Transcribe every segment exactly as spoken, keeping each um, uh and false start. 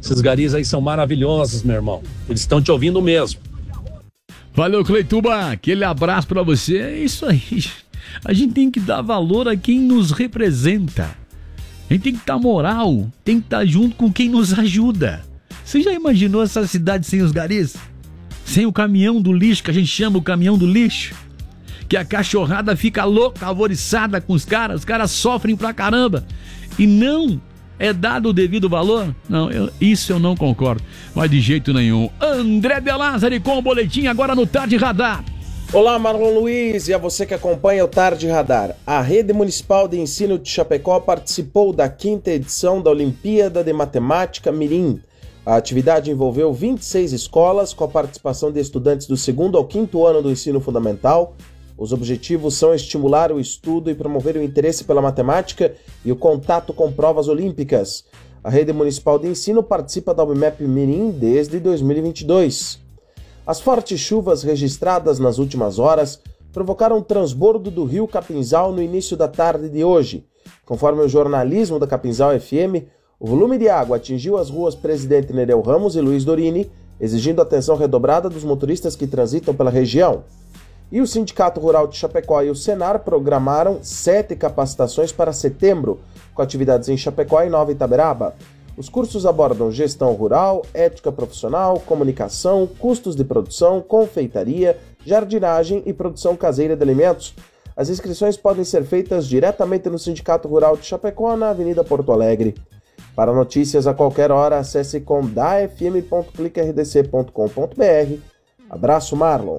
Esses garis aí são maravilhosos, meu irmão. Eles estão te ouvindo mesmo. Valeu, Cleituba. Aquele abraço pra você. É isso aí. A gente tem que dar valor a quem nos representa. A gente tem que dar moral. Tem que estar junto com quem nos ajuda. Você já imaginou essa cidade sem os garis? Sem o caminhão do lixo, que a gente chama o caminhão do lixo? Que a cachorrada fica louca, alvoriçada com os caras. Os caras sofrem pra caramba. E não é dado o devido valor? Não, eu, isso eu não concordo. Mas de jeito nenhum. André De Lázari com o boletim agora no Tarde Radar. Olá, Marlon Luiz e a você que acompanha o Tarde Radar. A Rede Municipal de Ensino de Chapecó participou da quinta edição da Olimpíada de Matemática Mirim. A atividade envolveu vinte e seis escolas, com a participação de estudantes do segundo ao quinto ano do ensino fundamental. Os objetivos são estimular o estudo e promover o interesse pela matemática e o contato com provas olímpicas. A Rede Municipal de Ensino participa da UBMEP Mirim desde dois mil e vinte e dois. As fortes chuvas registradas nas últimas horas provocaram um transbordo do rio Capinzal no início da tarde de hoje. Conforme o jornalismo da Capinzal F M, o volume de água atingiu as ruas Presidente Nereu Ramos e Luiz Dorini, exigindo atenção redobrada dos motoristas que transitam pela região. E o Sindicato Rural de Chapecó e o Senar programaram sete capacitações para setembro, com atividades em Chapecó e Nova Itaberaba. Os cursos abordam gestão rural, ética profissional, comunicação, custos de produção, confeitaria, jardinagem e produção caseira de alimentos. As inscrições podem ser feitas diretamente no Sindicato Rural de Chapecó, na Avenida Porto Alegre. Para notícias a qualquer hora, acesse condafm ponto clique r d c ponto com ponto b r. Abraço, Marlon.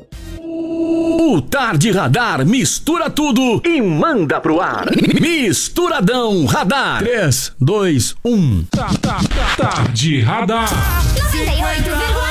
O Tarde Radar mistura tudo e manda pro ar. Misturadão Radar. três, dois, um. Tarde Radar.